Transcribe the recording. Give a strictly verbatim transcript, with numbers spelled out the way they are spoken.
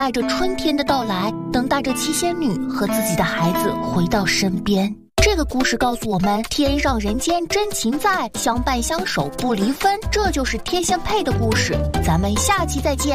待着春天的到来，等待着七仙女和自己的孩子回到身边。这个故事告诉我们，天上人间真情在，相伴相守不离分，这就是天仙配的故事。咱们下期再见。